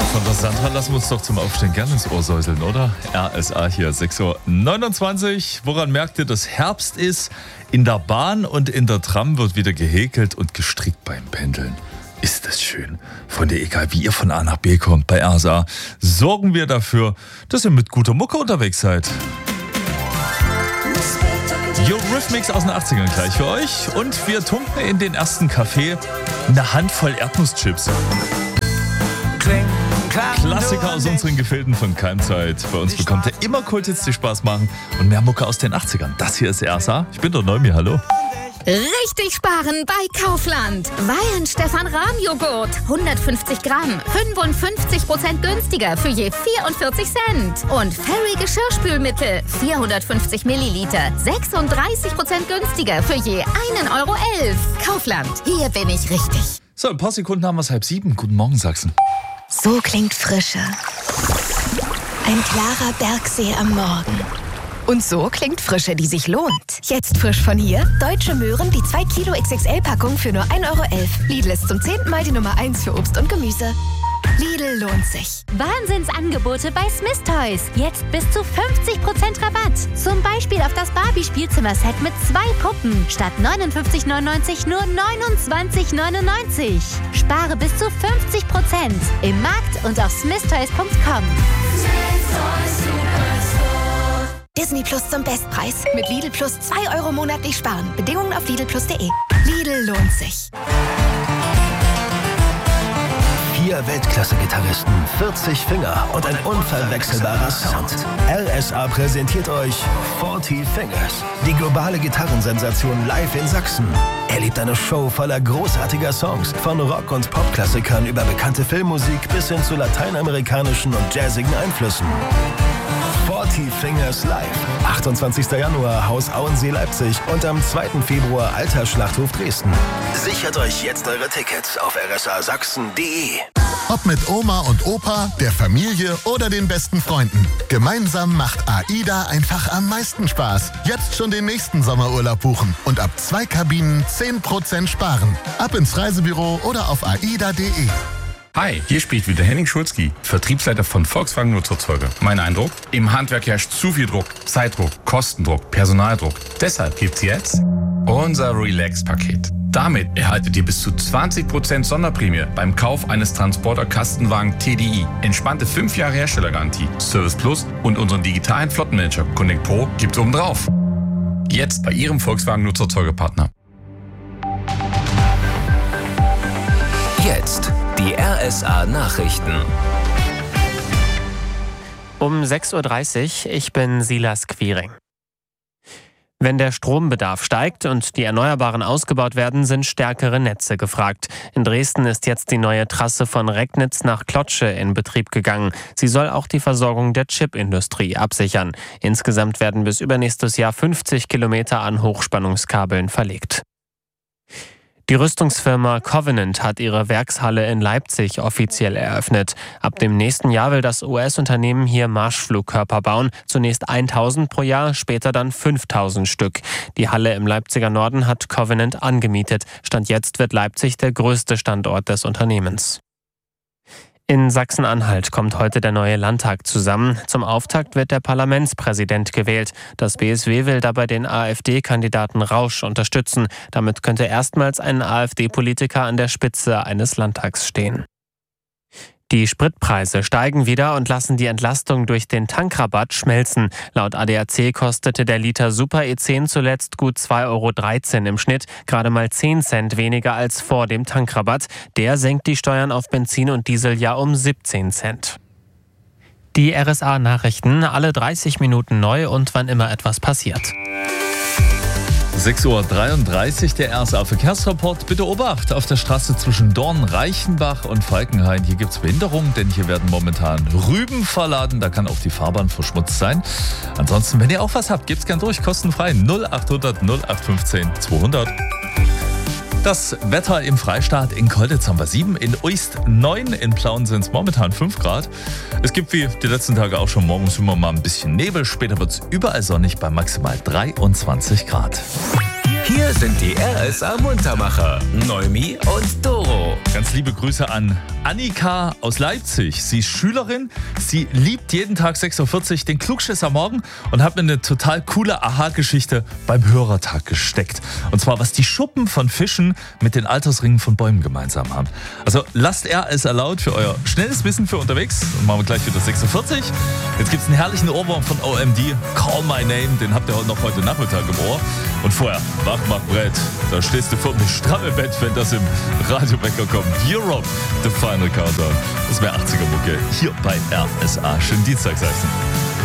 Von der Sandra lassen wir uns doch zum Aufstehen gerne ins Ohr säuseln, oder? RSA hier, 6:29 Uhr. Woran merkt ihr, dass Herbst ist? In der Bahn und in der Tram wird wieder gehäkelt und gestrickt beim Pendeln. Ist das schön. Freunde, egal wie ihr von A nach B kommt, bei RSA sorgen wir dafür, dass ihr mit guter Mucke unterwegs seid. Eurythmics aus den 80ern gleich für euch. Und wir tunken in den ersten Kaffee eine Handvoll Erdnusschips. Klassiker aus unseren Gefilden von Keimzeit. Bei uns bekommt ihr immer Kulthits, die Spaß machen und mehr Mucke aus den 80ern. Das hier ist RSA. Ich bin der Neumi, hallo. Richtig sparen bei Kaufland. Weihenstephan-Rahm-Joghurt. 150 Gramm. 55% günstiger für je 44 Cent. Und Fairy Geschirrspülmittel. 450 Milliliter. 36% günstiger für je 1,11 Euro. Kaufland. Hier bin ich richtig. So, ein paar Sekunden haben wir es 6:30. Guten Morgen, Sachsen. So klingt Frische. Ein klarer Bergsee am Morgen. Und so klingt Frische, die sich lohnt. Jetzt frisch von hier: Deutsche Möhren, die 2 Kilo XXL-Packung für nur 1,11 Euro. Lidl ist zum 10. Mal die Nummer 1 für Obst und Gemüse. Lidl lohnt sich. Wahnsinnsangebote bei Smith Toys. Jetzt bis zu 50% Rabatt. Zum Beispiel auf das Barbie-Spielzimmer-Set mit 2 Puppen. Statt 59,99 nur 29,99. Spare bis zu 50% im Markt und auf smithtoys.com. Disney Plus zum Bestpreis. Mit Lidl Plus 2 Euro monatlich sparen. Bedingungen auf lidlplus.de. Lidl lohnt sich. 4 Weltklasse-Gitarristen, 40 Finger und ein unverwechselbarer Sound. RSA präsentiert euch 40 Fingers, die globale Gitarrensensation live in Sachsen. Erlebt eine Show voller großartiger Songs, von Rock- und Popklassikern über bekannte Filmmusik bis hin zu lateinamerikanischen und jazzigen Einflüssen. 40 Fingers live. 28. Januar Haus Auensee Leipzig und am 2. Februar Alter Schlachthof Dresden. Sichert euch jetzt eure Tickets auf rsasachsen.de. Ob mit Oma und Opa, der Familie oder den besten Freunden. Gemeinsam macht AIDA einfach am meisten Spaß. Jetzt schon den nächsten Sommerurlaub buchen und ab 2 Kabinen 10% sparen. Ab ins Reisebüro oder auf aida.de. Hi, hier spricht wieder Henning Schulzki, Vertriebsleiter von Volkswagen Nutzerzeuger. Mein Eindruck? Im Handwerk herrscht zu viel Druck, Zeitdruck, Kostendruck, Personaldruck. Deshalb gibt's jetzt unser Relax-Paket. Damit erhaltet ihr bis zu 20% Sonderprämie beim Kauf eines Transporter-Kastenwagen TDI. Entspannte 5 Jahre Herstellergarantie, Service Plus und unseren digitalen Flottenmanager Connect Pro gibt's obendrauf. Jetzt bei Ihrem Volkswagen Nutzerzeugerpartner. Jetzt die RSA-Nachrichten. Um 6:30 Uhr, ich bin Silas Quiring. Wenn der Strombedarf steigt und die Erneuerbaren ausgebaut werden, sind stärkere Netze gefragt. In Dresden ist jetzt die neue Trasse von Recknitz nach Klotzsche in Betrieb gegangen. Sie soll auch die Versorgung der Chipindustrie absichern. Insgesamt werden bis übernächstes Jahr 50 Kilometer an Hochspannungskabeln verlegt. Die Rüstungsfirma Covenant hat ihre Werkshalle in Leipzig offiziell eröffnet. Ab dem nächsten Jahr will das US-Unternehmen hier Marschflugkörper bauen. Zunächst 1000 pro Jahr, später dann 5000 Stück. Die Halle im Leipziger Norden hat Covenant angemietet. Stand jetzt wird Leipzig der größte Standort des Unternehmens. In Sachsen-Anhalt kommt heute der neue Landtag zusammen. Zum Auftakt wird der Parlamentspräsident gewählt. Das BSW will dabei den AfD-Kandidaten Rausch unterstützen. Damit könnte erstmals ein AfD-Politiker an der Spitze eines Landtags stehen. Die Spritpreise steigen wieder und lassen die Entlastung durch den Tankrabatt schmelzen. Laut ADAC kostete der Liter Super E10 zuletzt gut 2,13 € im Schnitt, gerade mal 10 Cent weniger als vor dem Tankrabatt. Der senkt die Steuern auf Benzin und Diesel ja um 17 Cent. Die RSA-Nachrichten, alle 30 Minuten neu und wann immer etwas passiert. 6:33 Uhr, der RSA-Verkehrsreport. Bitte Obacht auf der Straße zwischen Dorn, Reichenbach und Falkenhain. Hier gibt es Behinderungen, denn hier werden momentan Rüben verladen. Da kann auch die Fahrbahn verschmutzt sein. Ansonsten, wenn ihr auch was habt, gebt's gern durch, kostenfrei. 0800 0815 200. Das Wetter im Freistaat: in Kolditz haben wir 7, in Uist 9, in Plauen sind es momentan 5 Grad. Es gibt wie die letzten Tage auch schon morgens immer mal ein bisschen Nebel. Später wird es überall sonnig bei maximal 23 Grad. Hier sind die RSA Muntermacher, Noemi und Doro. Ganz liebe Grüße an Annika aus Leipzig. Sie ist Schülerin, sie liebt jeden Tag 6.40 Uhr den Klugschiss am Morgen und hat mir eine total coole Aha-Geschichte beim Hörertag gesteckt. Und zwar, was die Schuppen von Fischen mit den Altersringen von Bäumen gemeinsam haben. Also lasst RSA laut für euer schnelles Wissen für unterwegs. Und machen wir gleich wieder 6.40 Uhr. Jetzt gibt es einen herrlichen Ohrwurm von OMD, Call My Name, den habt ihr noch heute Nachmittag im Ohr. Und vorher, Wachmachbrett, da stehst du vor dem stramme Bett, wenn das im Radiowecker kommt. Europe, The Final Countdown. Das wäre 80er-Mucke hier bei RSA. Schönen Dienstag, sag's.